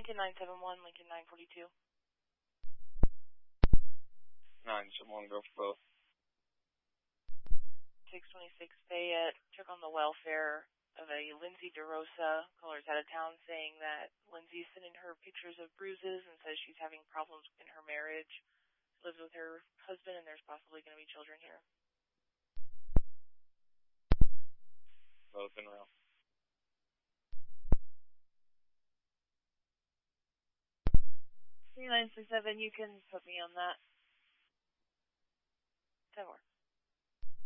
Lincoln 971, Lincoln 942. 971, go for both. 626 Fayette, check on the welfare of a Lindsay DeRosa. Caller's out of town saying that Lindsay's sending her pictures of bruises and says she's having problems in her marriage. Lives with her husband and there's possibly going to be children here. Both in row. 3967, you can put me on that. 10 more.